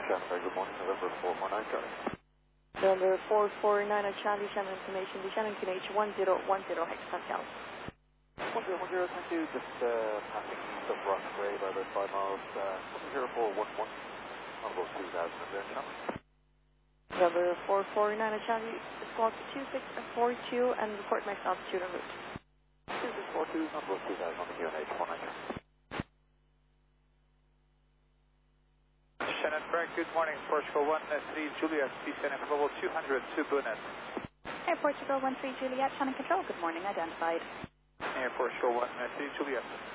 Shannon, good morning, November 449 Charlie. November 449 Charlie, Shannon information, the Shannon QNH 1010 hectopascal. 1010, thank you, just passing east of Roxbury by about 5 miles, 10411, on about 2000 there, Shannon. November 449 Charlie, squawk 2642 and report max altitude en route. 2642, on about 2000 on the QNH 19. Shannon Frank, good morning. Portugal 13 Juliet, descending from level 200 to Buenos. Air Portugal 13 Juliet, Shannon Control, good morning, identified. Air Portugal 13 Juliet.